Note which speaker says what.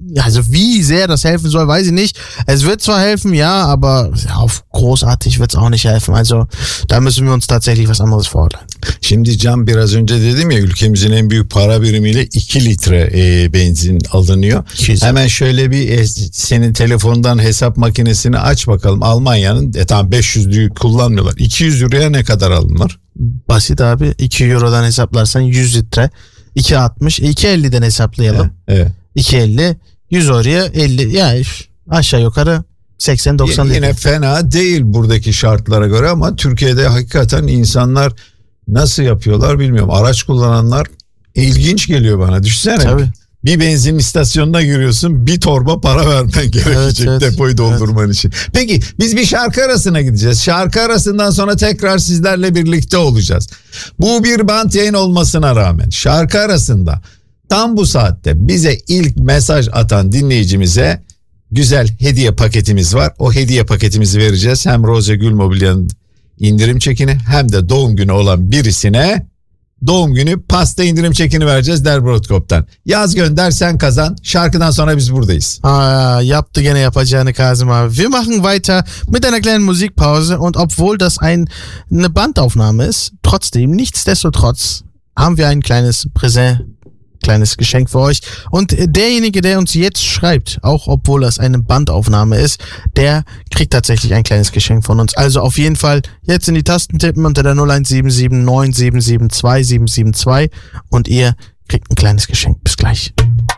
Speaker 1: Also wie sehr das helfen soll, weiß ich nicht. Es wird zwar helfen, ja, aber auf großartig wird es auch nicht helfen. Also da müssen wir uns tatsächlich was anderes fordern.
Speaker 2: Şimdi Can biraz önce dedim ya, ülkemizin en büyük para birimiyle 2 litre benzin alınıyor. Hemen şöyle bir senin telefondan hesap makinesini aç bakalım. Almanya'nın tamam 500'lüğü kullanmıyorlar. 200 euroya ne kadar alınır?
Speaker 1: Basit abi. 2 eurodan hesaplarsan 100 litre. 2.60. 2.50'den hesaplayalım.
Speaker 2: Evet.
Speaker 1: 2.50. 100 oraya 50. Yani aşağı yukarı 80-90 litre.
Speaker 2: Yine fena değil buradaki şartlara göre ama Türkiye'de hakikaten insanlar nasıl yapıyorlar bilmiyorum. Araç kullananlar ilginç geliyor bana. Düşünsene.
Speaker 1: Tabii.
Speaker 2: Bir benzin istasyonuna giriyorsun, bir torba para vermen gerekecek depoyu doldurman için. Peki biz bir şarkı arasına gideceğiz. Şarkı arasından sonra tekrar sizlerle birlikte olacağız. Bu bir bant yayın olmasına rağmen şarkı arasında tam bu saatte bize ilk mesaj atan dinleyicimize güzel hediye paketimiz var. O hediye paketimizi vereceğiz. Hem Roze Gül Mobilya'nın indirim çekini hem de doğum günü olan birisine doğum günü pasta indirim çekini vereceğiz Der Brotkop'tan. Yaz gönder, sen kazan. Şarkıdan sonra biz buradayız.
Speaker 1: Yaptı gene yapacağını Kazım abi. Wir machen weiter mit einer kleinen Musikpause und obwohl das eine Bandaufnahme ist, trotzdem, nichtsdestotrotz, haben wir ein kleines Geschenk für euch. Und derjenige, der uns jetzt schreibt, auch obwohl das eine Bandaufnahme ist, der kriegt tatsächlich ein kleines Geschenk von uns. Also auf jeden Fall jetzt in die Tasten tippen unter der 0177 9772 772 und ihr kriegt ein kleines Geschenk. Bis gleich.